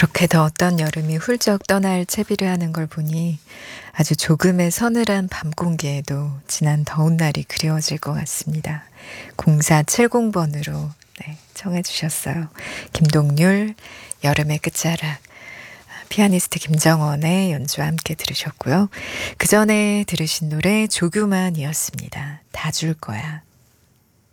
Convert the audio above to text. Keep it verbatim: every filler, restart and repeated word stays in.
이렇게 더웠던 여름이 훌쩍 떠날 채비를 하는 걸 보니 아주 조금의 서늘한 밤 공기에도 지난 더운 날이 그리워질 것 같습니다. 공사칠공 번으로 네, 청해 주셨어요. 김동률, 여름의 끝자락. 피아니스트 김정원의 연주와 함께 들으셨고요. 그 전에 들으신 노래 조규만이었습니다. 다 줄 거야.